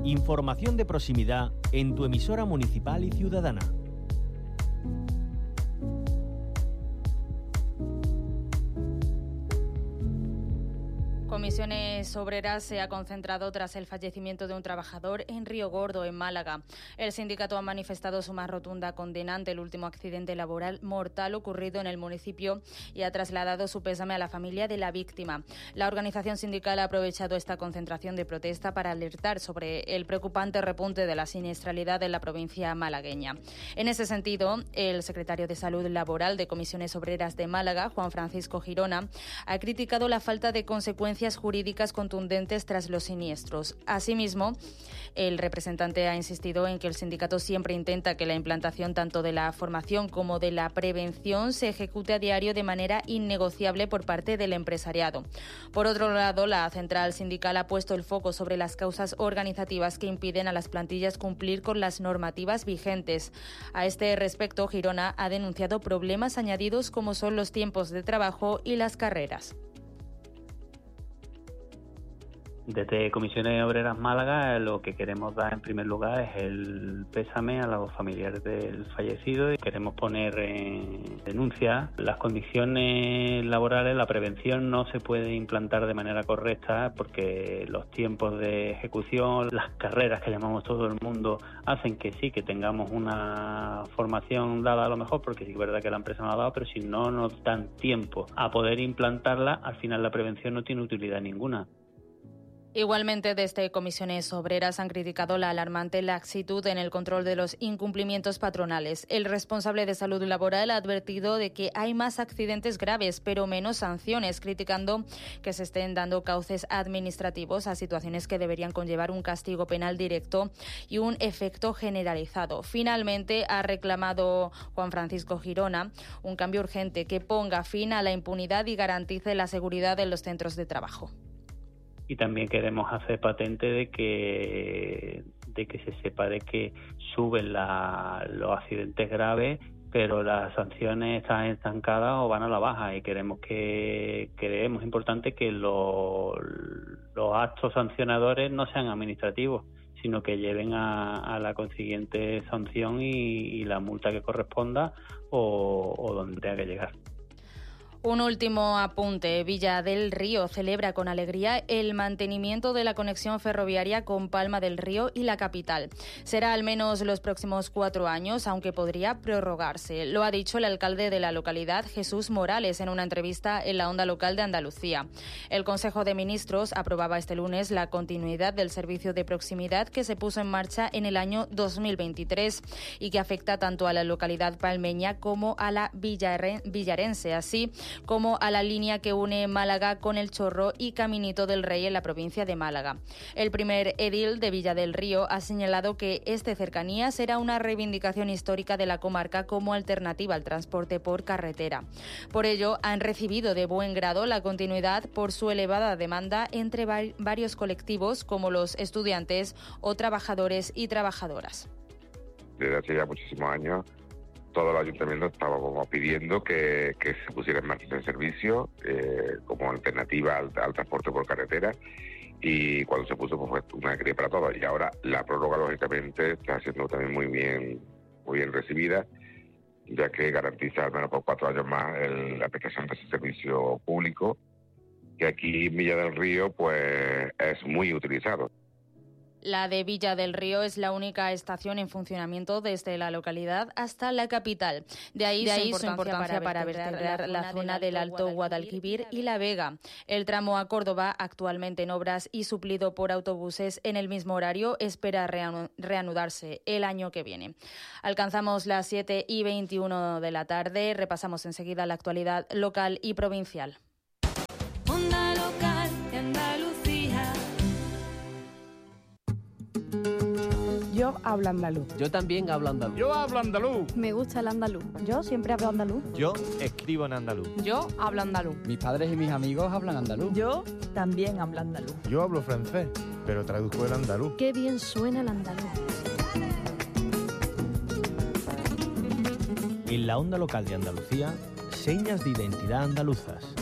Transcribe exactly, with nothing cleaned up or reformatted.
Información de proximidad en tu emisora municipal y ciudadana. Comisiones Obreras se ha concentrado tras el fallecimiento de un trabajador en Río Gordo, en Málaga. El sindicato ha manifestado su más rotunda condena ante el último accidente laboral mortal ocurrido en el municipio y ha trasladado su pésame a la familia de la víctima. La organización sindical ha aprovechado esta concentración de protesta para alertar sobre el preocupante repunte de la siniestralidad en la provincia malagueña. En ese sentido, el secretario de Salud Laboral de Comisiones Obreras de Málaga, Juan Francisco Girona, ha criticado la falta de consecuencias jurídicas contundentes tras los siniestros. Asimismo, el representante ha insistido en que el sindicato siempre intenta que la implantación tanto de la formación como de la prevención se ejecute a diario de manera innegociable por parte del empresariado. Por otro lado, la central sindical ha puesto el foco sobre las causas organizativas que impiden a las plantillas cumplir con las normativas vigentes. A este respecto, Girona ha denunciado problemas añadidos como son los tiempos de trabajo y las carreras. Desde Comisiones Obreras Málaga lo que queremos dar en primer lugar es el pésame a los familiares del fallecido y queremos poner en denuncia las condiciones laborales. La prevención no se puede implantar de manera correcta porque los tiempos de ejecución, las carreras que llamamos todo el mundo, hacen que sí, que tengamos una formación dada a lo mejor, porque sí es verdad que la empresa nos ha dado, pero si no nos dan tiempo a poder implantarla, al final la prevención no tiene utilidad ninguna. Igualmente, desde Comisiones Obreras han criticado la alarmante laxitud en el control de los incumplimientos patronales. El responsable de Salud Laboral ha advertido de que hay más accidentes graves, pero menos sanciones, criticando que se estén dando cauces administrativos a situaciones que deberían conllevar un castigo penal directo y un efecto generalizado. Finalmente, ha reclamado Juan Francisco Girona un cambio urgente que ponga fin a la impunidad y garantice la seguridad en los centros de trabajo. Y también queremos hacer patente de que de que se sepa de que suben la, los accidentes graves, pero las sanciones están estancadas o van a la baja, y queremos que creemos importante que los, los actos sancionadores no sean administrativos, sino que lleven a, a la consiguiente sanción y, y la multa que corresponda o, o donde tenga que llegar. Un último apunte. Villa del Río celebra con alegría el mantenimiento de la conexión ferroviaria con Palma del Río y la capital. Será al menos los próximos cuatro años, aunque podría prorrogarse. Lo ha dicho el alcalde de la localidad, Jesús Morales, en una entrevista en la Onda Local de Andalucía. El Consejo de Ministros aprobaba este lunes la continuidad del servicio de proximidad que se puso en marcha en el año dos mil veintitrés y que afecta tanto a la localidad palmeña como a la villarense, así como a la línea que une Málaga con El Chorro y Caminito del Rey en la provincia de Málaga. El primer edil de Villa del Río ha señalado que este cercanía será una reivindicación histórica de la comarca como alternativa al transporte por carretera. Por ello, han recibido de buen grado la continuidad por su elevada demanda entre varios colectivos como los estudiantes o trabajadores y trabajadoras. Desde hace ya muchísimos años, todo el ayuntamiento estaba como pidiendo que, que se pusiera en marcha el servicio eh, como alternativa al, al transporte por carretera, y cuando se puso pues, fue una alegría para todos, y ahora la prórroga lógicamente está siendo también muy bien muy bien recibida, ya que garantiza al menos por cuatro años más el, la prestación de ese servicio público, que aquí en Villa del Río pues es muy utilizado. La de Villa del Río es la única estación en funcionamiento desde la localidad hasta la capital. De ahí, de ahí su importancia, su importancia para vertebrar la, la zona del Alto Guadalquivir y La Vega. El tramo a Córdoba, actualmente en obras y suplido por autobuses en el mismo horario, espera reanudarse el año que viene. Alcanzamos las siete y veintiuno de la tarde. Repasamos enseguida la actualidad local y provincial. Onda Local de Andalucía. Yo hablo andaluz. Yo también hablo andaluz. Yo hablo andaluz. Me gusta el andaluz. Yo siempre hablo andaluz. Yo escribo en andaluz. Yo hablo andaluz. Mis padres y mis amigos hablan andaluz. Yo también hablo andaluz. Yo hablo francés, pero traduzco el andaluz. Qué bien suena el andaluz. En la Onda Local de Andalucía, señas de identidad andaluzas.